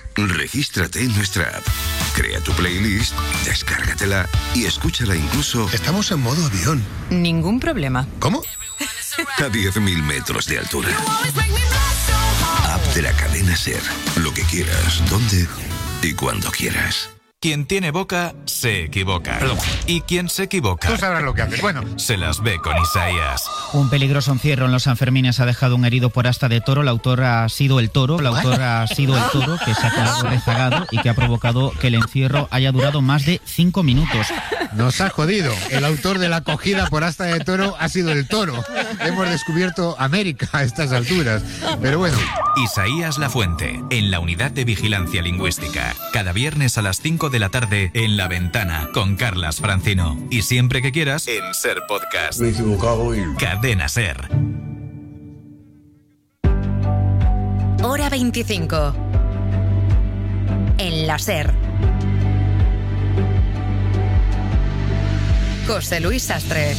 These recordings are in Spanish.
Regístrate en nuestra app, crea tu playlist, descárgatela y escúchala incluso... Estamos en modo avión. Ningún problema. ¿Cómo? A 10.000 metros de altura. App de la cadena SER. Lo que quieras, donde y cuando quieras. Quien tiene boca, se equivoca. Perdón. Y quien se equivoca... Tú sabrás lo que haces. Bueno. Se las ve con Isaías. Un peligroso encierro en los Sanfermines ha dejado un herido por asta de toro. El autor ha sido el toro. Que se ha quedado rezagado y que ha provocado que el encierro haya durado más de 5 minutos. Nos ha jodido. El autor de la cogida por asta de toro ha sido el toro. Hemos descubierto América a estas alturas. Pero bueno. Isaías Lafuente, en la Unidad de Vigilancia Lingüística. Cada viernes a las 5 de la tarde en La Ventana con Carlas Francino. Y siempre que quieras en SER Podcast. Me he equivocado y... Cadena SER. Hora 25. En la SER. José Luis Sastre.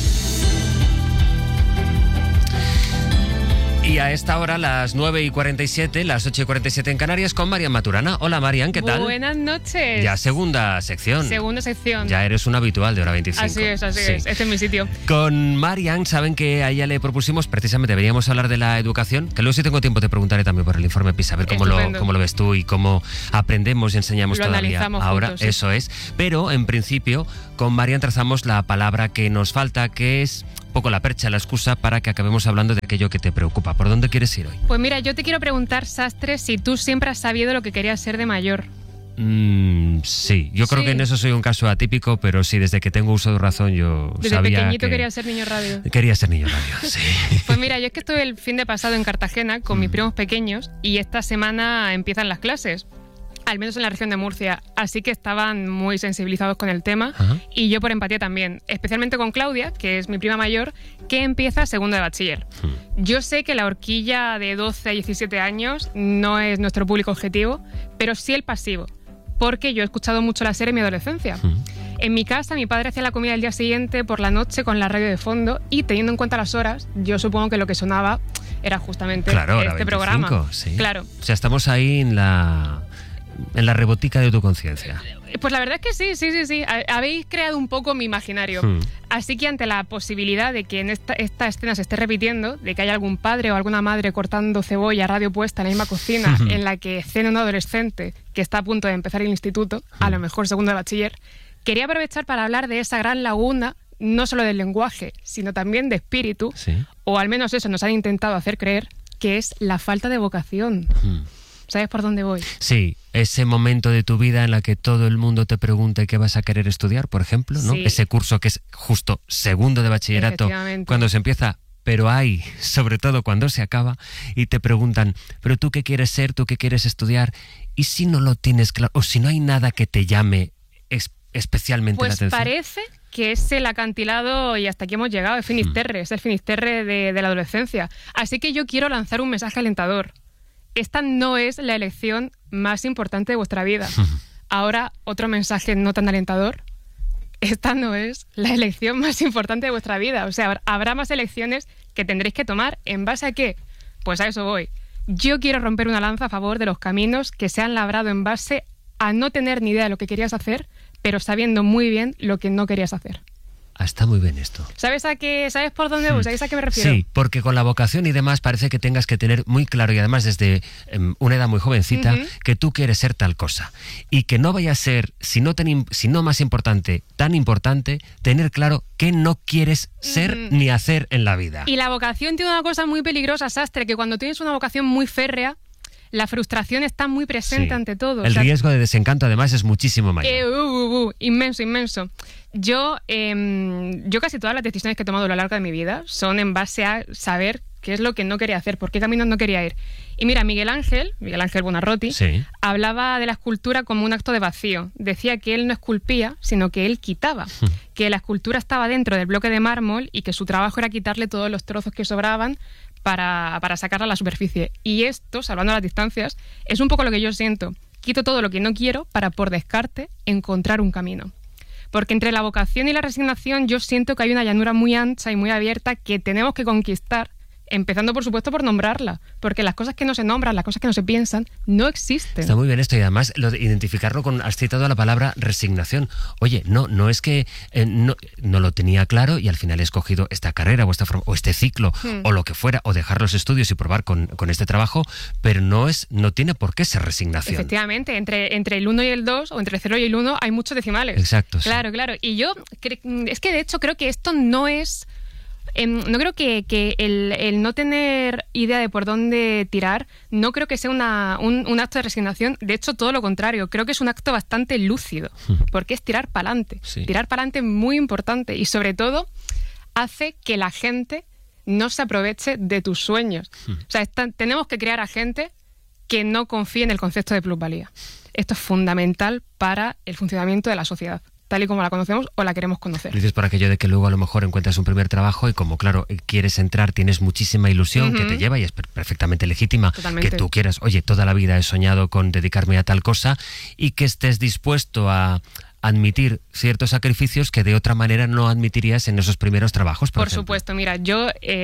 Y a esta hora, las 9:47, las 8:47 en Canarias, con Marian Maturana. Hola, Marian, ¿qué tal? Buenas noches. Ya segunda sección. Ya eres un habitual de Hora 25. Así es. Este es mi sitio. Con Marian, saben que a ella le propusimos, precisamente, deberíamos hablar de la educación, que luego si tengo tiempo te preguntaré también por el informe PISA, a ver cómo lo ves tú y cómo aprendemos y enseñamos lo todavía ahora. Juntos, sí. Eso es. Pero, en principio, con Marian trazamos la palabra que nos falta, que es... poco la percha, la excusa para que acabemos hablando de aquello que te preocupa. ¿Por dónde quieres ir hoy? Pues mira, yo te quiero preguntar, Sastre, si tú siempre has sabido lo que querías ser de mayor. Sí, yo creo que en eso soy un caso atípico, pero sí, desde que tengo uso de razón yo desde sabía pequeñito que... querías ser niño radio. Quería ser niño radio, sí. Pues mira, yo es que estuve el fin de pasado en Cartagena con mis primos pequeños y esta semana empiezan las clases. Al menos en la región de Murcia, así que estaban muy sensibilizados con el tema. Ajá. Y yo por empatía también, especialmente con Claudia, que es mi prima mayor, que empieza segundo de bachiller. Yo sé que la horquilla de 12 a 17 años no es nuestro público objetivo, pero sí el pasivo, porque yo he escuchado mucho la SER en mi adolescencia. En mi casa, mi padre hacía la comida el día siguiente por la noche con la radio de fondo y teniendo en cuenta las horas, yo supongo que lo que sonaba era justamente este 25, programa. Sí. Claro. O sea, estamos ahí en la rebotica de tu conciencia. Pues la verdad es que sí. Habéis creado un poco mi imaginario. Así que ante la posibilidad de que en esta escena se esté repitiendo, de que haya algún padre o alguna madre cortando cebolla a radio puesta en la misma cocina en la que cena un adolescente que está a punto de empezar el instituto, a lo mejor segundo de bachiller, quería aprovechar para hablar de esa gran laguna, no solo del lenguaje, sino también de espíritu, o al menos eso nos han intentado hacer creer, que es la falta de vocación. ¿Sabes por dónde voy? Sí, ese momento de tu vida en la que todo el mundo te pregunta qué vas a querer estudiar, por ejemplo, ¿no? Sí. Ese curso que es justo segundo de bachillerato, cuando se empieza, pero hay, sobre todo cuando se acaba, y te preguntan, ¿pero tú qué quieres ser? ¿Tú qué quieres estudiar? Y si no lo tienes claro, o si no hay nada que te llame especialmente la atención. Pues parece que es el acantilado y hasta aquí hemos llegado, es Finisterre, es el Finisterre de la adolescencia. Así que yo quiero lanzar un mensaje alentador. Esta no es la elección más importante de vuestra vida. Ahora, otro mensaje no tan alentador. Esta no es la elección más importante de vuestra vida. O sea, habrá más elecciones que tendréis que tomar. ¿En base a qué? Pues a eso voy. Yo quiero romper una lanza a favor de los caminos que se han labrado en base a no tener ni idea de lo que querías hacer, pero sabiendo muy bien lo que no querías hacer. Está muy bien esto. ¿Sabes por dónde voy? ¿Sabes a qué me refiero? Sí, porque con la vocación y demás parece que tengas que tener muy claro, y además desde una edad muy jovencita, que tú quieres ser tal cosa. Y que no vaya a ser, si no más importante, tan importante, tener claro qué no quieres ser ni hacer en la vida. Y la vocación tiene una cosa muy peligrosa, Sastre, que cuando tienes una vocación muy férrea, la frustración está muy presente ante todo. El riesgo de desencanto, además, es muchísimo mayor. Inmenso. Yo casi todas las decisiones que he tomado a lo largo de mi vida son en base a saber qué es lo que no quería hacer, por qué caminos no quería ir. Y mira, Miguel Ángel Buonarroti, hablaba de la escultura como un acto de vacío. Decía que él no esculpía, sino que él quitaba. Que la escultura estaba dentro del bloque de mármol y que su trabajo era quitarle todos los trozos que sobraban para sacarla a la superficie. Y esto, salvando las distancias, es un poco lo que yo siento. Quito todo lo que no quiero para, por descarte, encontrar un camino. Porque entre la vocación y la resignación yo siento que hay una llanura muy ancha y muy abierta que tenemos que conquistar empezando por supuesto por nombrarla, porque las cosas que no se nombran, las cosas que no se piensan, no existen. Está muy bien esto, y además identificarlo has citado la palabra resignación. Oye, no es que no lo tenía claro y al final he escogido esta carrera o este ciclo o lo que fuera, o dejar los estudios y probar con este trabajo, pero no tiene por qué ser resignación. Efectivamente, entre el 1 y el 2 o entre el 0 y el 1 hay muchos decimales. Exacto. Claro, claro. Y yo es que de hecho creo que esto no es... no creo que el no tener idea de por dónde tirar, no creo que sea un acto de resignación. De hecho, todo lo contrario. Creo que es un acto bastante lúcido, porque es tirar para adelante. Sí. Tirar para adelante es muy importante y sobre todo hace que la gente no se aproveche de tus sueños. O sea, tenemos que crear a gente que no confíe en el concepto de plusvalía. Esto es fundamental para el funcionamiento de la sociedad, tal y como la conocemos o la queremos conocer. Dices por aquello de que luego a lo mejor encuentras un primer trabajo y como, claro, quieres entrar, tienes muchísima ilusión que te lleva y es perfectamente legítima. Totalmente. Que tú quieras, oye, toda la vida he soñado con dedicarme a tal cosa, y que estés dispuesto a admitir ciertos sacrificios que de otra manera no admitirías en esos primeros trabajos, por ejemplo. Supuesto. Mira, yo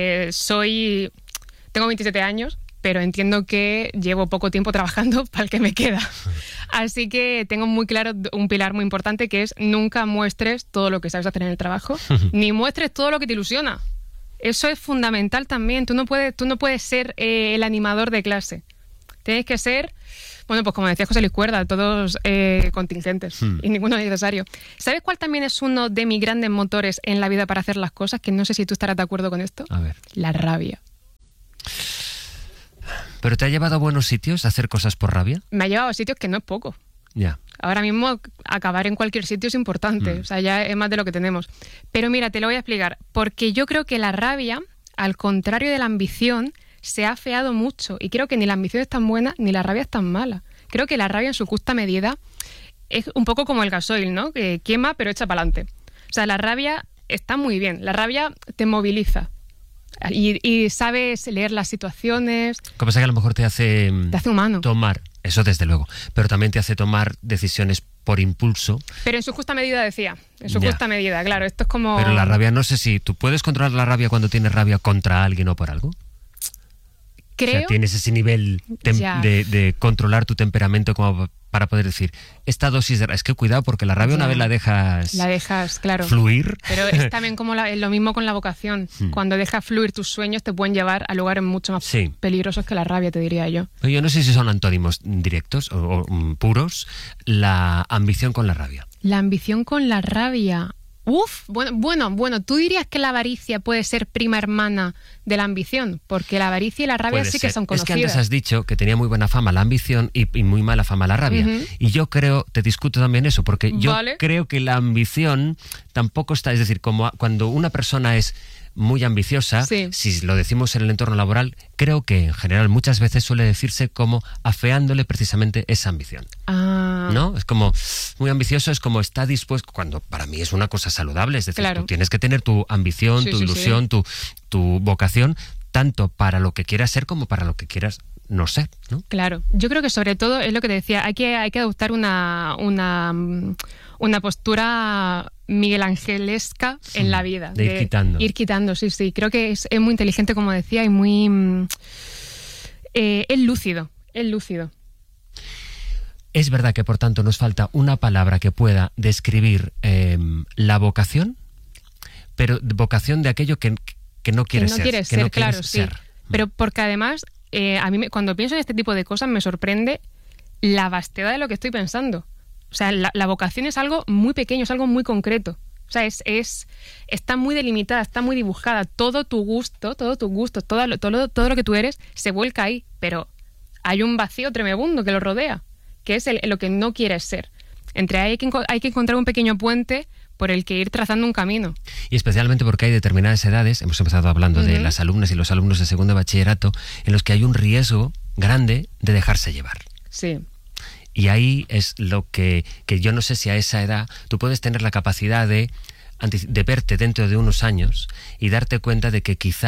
tengo 27 años, pero entiendo que llevo poco tiempo trabajando para el que me queda. Así que tengo muy claro un pilar muy importante, que es nunca muestres todo lo que sabes hacer en el trabajo, ni muestres todo lo que te ilusiona. Eso es fundamental también. Tú no puedes ser el animador de clase. Tienes que ser, bueno, pues como decía José Luis Cuerda, todos contingentes y ninguno necesario. ¿Sabes cuál también es uno de mis grandes motores en la vida para hacer las cosas? Que no sé si tú estarás de acuerdo con esto. A ver. La rabia. ¿Pero te ha llevado a buenos sitios a hacer cosas por rabia? Me ha llevado a sitios que no es poco. Ya. Ahora mismo acabar en cualquier sitio es importante, o sea, ya es más de lo que tenemos. Pero mira, te lo voy a explicar, porque yo creo que la rabia, al contrario de la ambición, se ha afeado mucho, y creo que ni la ambición es tan buena ni la rabia es tan mala. Creo que la rabia en su justa medida es un poco como el gasoil, ¿no? Que quema pero echa para adelante. O sea, la rabia está muy bien, la rabia te moviliza. Y sabes leer las situaciones. Lo que pasa es que a lo mejor te hace humano. Tomar, eso desde luego, pero también te hace tomar decisiones por impulso. Pero en su justa medida, decía. En su justa medida, claro. Esto es como... Pero la rabia, no sé si... ¿Tú puedes controlar la rabia cuando tienes rabia contra alguien o por algo? Creo... O sea, ¿tienes ese nivel de controlar tu temperamento como para poder decir, esta dosis de... Es que cuidado, porque la rabia una vez la dejas claro, fluir. Pero es también como lo mismo con la vocación. Cuando dejas fluir tus sueños te pueden llevar a lugares mucho más peligrosos que la rabia, te diría yo. Pero yo no sé si son antónimos directos o puros, la ambición con la rabia. La ambición con la rabia... Bueno, tú dirías que la avaricia puede ser prima hermana de la ambición, porque la avaricia y la rabia sí que son conocidas. Es que antes has dicho que tenía muy buena fama la ambición y muy mala fama la rabia. Y yo te discuto también eso, porque yo creo que la ambición tampoco está, es decir, como cuando una persona es muy ambiciosa, si lo decimos en el entorno laboral, creo que en general muchas veces suele decirse como afeándole precisamente esa ambición. ¿No? Es como muy ambicioso, es como está dispuesto, cuando para mí es una cosa saludable, es decir, tú tienes que tener tu ambición, tu ilusión, tu vocación, tanto para lo que quieras ser como para lo que quieras no ser, ¿no? Claro, yo creo que sobre todo es lo que te decía, hay que adoptar una postura miguelangelesca en la vida. De ir quitando. Ir quitando, sí. Creo que es muy inteligente, como decía, y muy... es lúcido. Es verdad que, por tanto, nos falta una palabra que pueda describir la vocación, pero vocación de aquello que no quieres ser. Claro, sí. Pero porque además, a mí cuando pienso en este tipo de cosas me sorprende la vastedad de lo que estoy pensando. O sea, la vocación es algo muy pequeño, es algo muy concreto. O sea, está muy delimitada, está muy dibujada. Todo tu gusto, todo lo que tú eres se vuelca ahí. Pero hay un vacío tremebundo que lo rodea, que es lo que no quieres ser. Entre ahí hay que encontrar un pequeño puente por el que ir trazando un camino. Y especialmente porque hay determinadas edades, hemos empezado hablando de las alumnas y los alumnos de segundo de bachillerato, en los que hay un riesgo grande de dejarse llevar. Sí. Y ahí es lo que yo no sé si a esa edad tú puedes tener la capacidad de verte dentro de unos años y darte cuenta de que quizá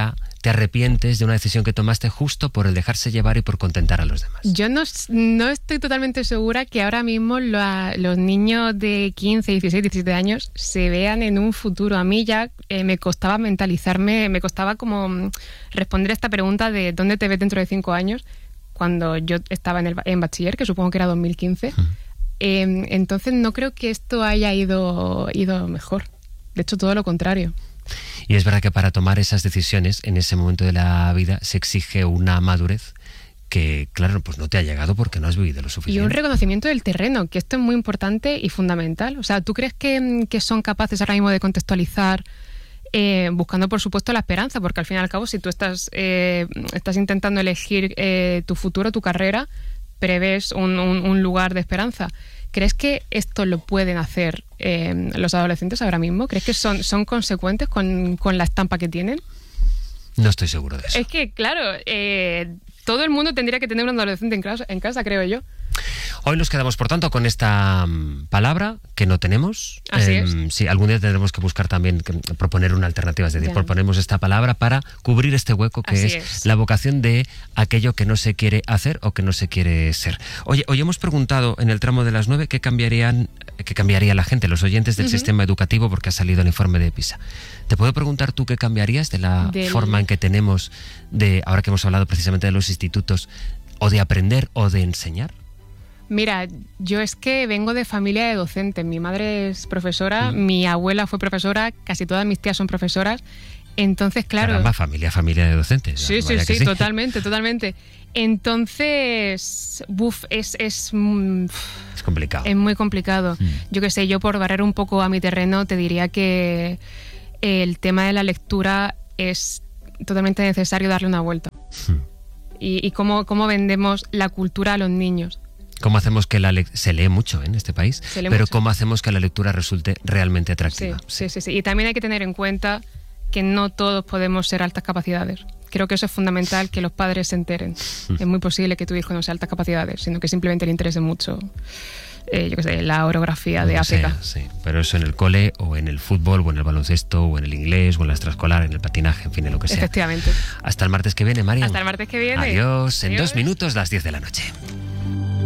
te arrepientes de una decisión que tomaste justo por el dejarse llevar y por contentar a los demás? Yo no estoy totalmente segura que ahora mismo los niños de 15, 16, 17 años se vean en un futuro. A mí ya me costaba mentalizarme, me costaba como responder a esta pregunta de ¿dónde te ves dentro de 5 años? Cuando yo estaba en bachiller, que supongo que era 2015. Entonces no creo que esto haya ido mejor. De hecho, todo lo contrario. Y es verdad que para tomar esas decisiones en ese momento de la vida se exige una madurez que, claro, pues no te ha llegado porque no has vivido lo suficiente. Y un reconocimiento del terreno, que esto es muy importante y fundamental. O sea, ¿tú crees que son capaces ahora mismo de contextualizar, buscando, por supuesto, la esperanza? Porque al fin y al cabo, si tú estás intentando elegir tu futuro, tu carrera, prevés un lugar de esperanza. ¿Crees que esto lo pueden hacer los adolescentes ahora mismo? ¿Crees que son consecuentes con la estampa que tienen? No estoy seguro de eso. Es que, claro, todo el mundo tendría que tener un adolescente en casa, creo yo. Hoy nos quedamos, por tanto, con esta palabra que no tenemos. Así es. Sí, algún día tendremos que buscar también, proponer una alternativa. Es decir, proponemos esta palabra para cubrir este hueco que es la vocación de aquello que no se quiere hacer o que no se quiere ser. Oye, hoy hemos preguntado en el tramo de las 9 qué cambiaría la gente, los oyentes del sistema educativo, porque ha salido el informe de PISA. ¿Te puedo preguntar tú qué cambiarías de la forma en que tenemos ahora que hemos hablado precisamente de los institutos, o de aprender o de enseñar? Mira, yo es que vengo de familia de docentes. Mi madre es profesora, mi abuela fue profesora, casi todas mis tías son profesoras. Entonces, claro... Caramba, familia de docentes. Sí, totalmente. Entonces, es complicado. Es muy complicado. Yo qué sé, yo por barrer un poco a mi terreno te diría que el tema de la lectura es totalmente necesario darle una vuelta. Y cómo vendemos la cultura a los niños. ¿Cómo hacemos que se lee mucho en este país, pero cómo hacemos que la lectura resulte realmente atractiva? Sí. Y también hay que tener en cuenta que no todos podemos ser altas capacidades. Creo que eso es fundamental, que los padres se enteren. Es muy posible que tu hijo no sea altas capacidades, sino que simplemente le interese mucho, la orografía de África. Sí, pero eso en el cole, o en el fútbol, o en el baloncesto, o en el inglés, o en la extraescolar, en el patinaje, en fin, en lo que sea. Efectivamente. Hasta el martes que viene, Marian. Hasta el martes que viene. Adiós. En 2 minutos, las 10 de la noche.